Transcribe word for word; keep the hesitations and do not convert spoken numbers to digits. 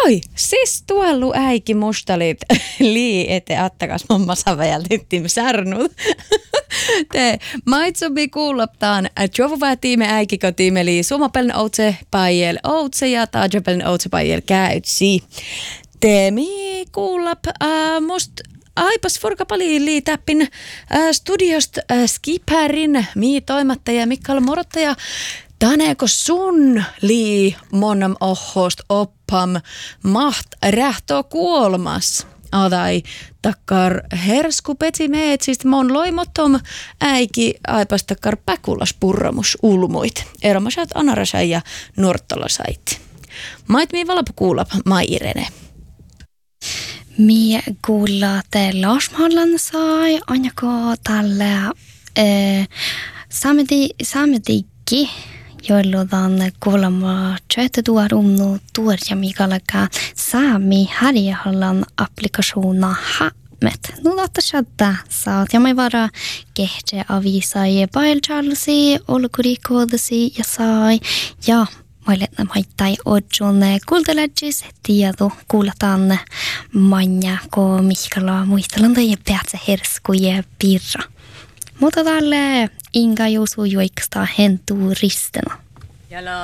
Oi, siis tuollu äiki mustalit lii ete attakas mamma savejaltettiin särnut. Te maitsobi kuuloptaan juovuvaa tiime äikiko tiimeli suomapelin outse pajel outse ja taajapelin outse pajel käytsi. Te mi kuulap äh, must aipas forka paljon liitäppin äh, studiost äh, skipärin mi toimattaja Mikael Morottaja. Taneeko sun lii monam ohost oppam maht rähtoo kuolmas? Adai takkar hersku peti meetsist mon loimottom äiki aipas takkar päkulas purramus ulmuit. Eromasat anarasai ja nuorttolasait. Mait mi valap kuulap Mairene. Mi kuullatte Lars Mallan sai anjako tälle äh, samedi samedikki joiludan kuulama tjötetuarunnu tuorjamikalaka saami harjahallan applikationa Hamet. Nu låter shadda så att jag mig vara kehte avisa i bailchalsi olkurikoodasi ja sai ja Mailena maittai odjun kultalägis tieto kuulataan manja ko Mihkala muistelanda ja päätse hersku ja pirra. Mutta tälle inga juusu juiksta hen turistena.